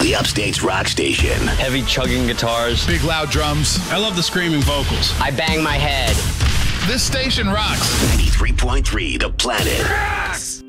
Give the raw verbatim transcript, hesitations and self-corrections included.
the Upstate's rock station. Heavy chugging guitars. Big loud drums. I love the screaming vocals. I bang my head. This station rocks. ninety-three point three The Planet.